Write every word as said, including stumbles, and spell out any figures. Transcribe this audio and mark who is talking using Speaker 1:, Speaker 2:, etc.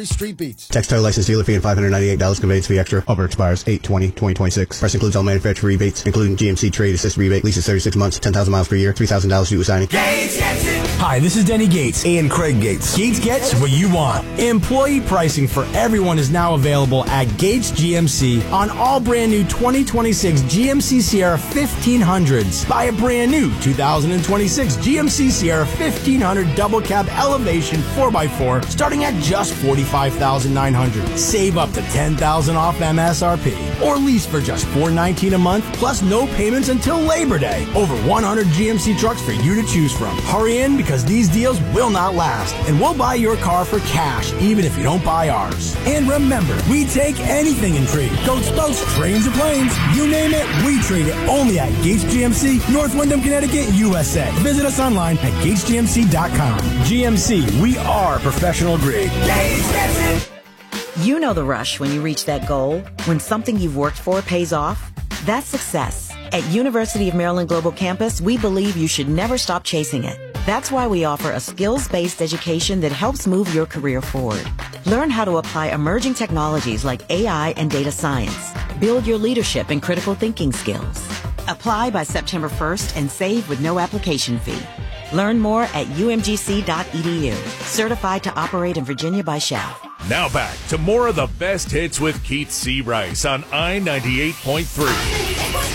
Speaker 1: Street Beats.
Speaker 2: Textile license dealer fee and five hundred ninety-eight dollars conveyance fee extra. Offer expires eight twenty twenty twenty-six. Price includes all manufacturer rebates, including G M C trade assist rebate. Lease is thirty-six months, ten thousand miles per year, three thousand dollars due with signing.
Speaker 3: Gates gets it.
Speaker 4: Hi, this is Denny Gates.
Speaker 5: And Craig Gates.
Speaker 4: Gates gets what you want. Employee pricing for everyone is now available at Gates G M C on all brand new twenty twenty-six G M C Sierra fifteen hundreds. Buy a brand new two thousand twenty-six G M C Sierra fifteen hundred double cab elevation four by four starting at just forty-five thousand nine hundred dollars. Save up to ten thousand dollars off M S R P. Or lease for just four hundred nineteen dollars a month plus no payments until Labor Day. Over one hundred G M C trucks for you to choose from. Hurry in because these deals will not last. And we'll buy your car for cash even if you don't buy ours. And remember, we take anything in trade. Goats, boats, trains, or planes. You name it, we trade it only at Gates G M C, North Windham, Connecticut, U S A. Visit us online at gates g m c dot com. G M C, we are professional grade.
Speaker 3: Gates gets it.
Speaker 6: You know the rush when you reach that goal, when something you've worked for pays off. That's success. At University of Maryland Global Campus, we believe you should never stop chasing it. That's why we offer a skills-based education that helps move your career forward. Learn how to apply emerging technologies like A I and data science. Build your leadership and critical thinking skills. Apply by September first and save with no application fee. Learn more at u m g c dot e d u. Certified to operate in Virginia by Shell.
Speaker 7: Now back to more of the best hits with Keith C. Rice on I ninety-eight point three.